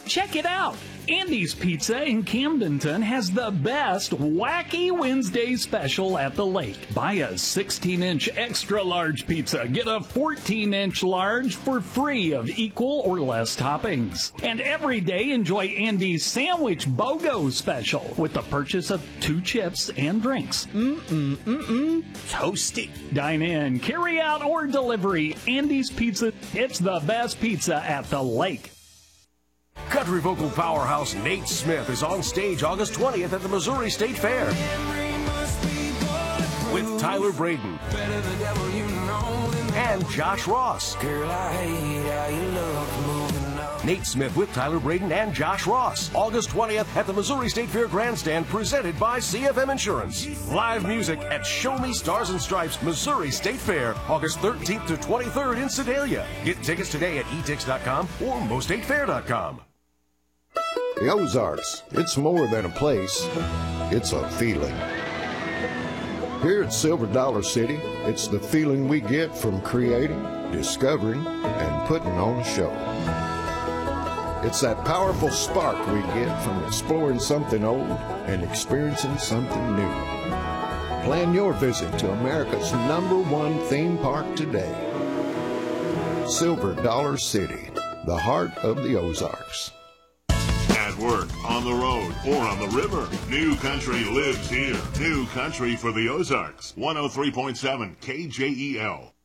Check it out. Andy's Pizza in Camdenton has the best Wacky Wednesday special at the lake. Buy a 16-inch extra large pizza, get a 14-inch large for free of equal or less toppings. And every day enjoy Andy's Sandwich BOGO special with the purchase of 2 chips and drinks. Toasty. Dine in, carry out, or delivery. Andy's Pizza. It's the best pizza at the lake. Country vocal powerhouse Nate Smith is on stage August 20th at the Missouri State Fair with Tyler Braden and Josh Ross. Nate Smith with Tyler Braden and Josh Ross, August 20th at the Missouri State Fair Grandstand, presented by CFM Insurance. Live music at Show Me Stars and Stripes Missouri State Fair, August 13th to 23rd in Sedalia. Get tickets today at etix.com or mostatefair.com. The Ozarks, it's more than a place, it's a feeling. Here at Silver Dollar City, it's the feeling we get from creating, discovering, and putting on a show. It's that powerful spark we get from exploring something old and experiencing something new. Plan your visit to America's #1 theme park today. Silver Dollar City, the heart of the Ozarks. At work, on the road, or on the river, New Country lives here. New Country for the Ozarks. 103.7 KJEL.